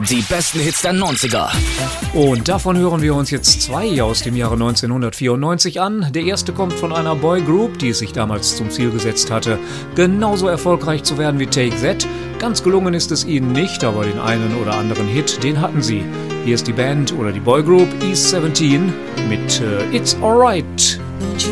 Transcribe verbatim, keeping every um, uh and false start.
Die besten Hits der neunziger. Und davon hören wir uns jetzt zwei aus dem Jahre neunzehnhundertvierundneunzig an. Der erste kommt von einer Boygroup, die es sich damals zum Ziel gesetzt hatte, genauso erfolgreich zu werden wie Take That. Ganz gelungen ist es ihnen nicht, aber den einen oder anderen Hit, den hatten sie. Hier ist die Band oder die Boygroup East siebzehn mit äh, It's Alright.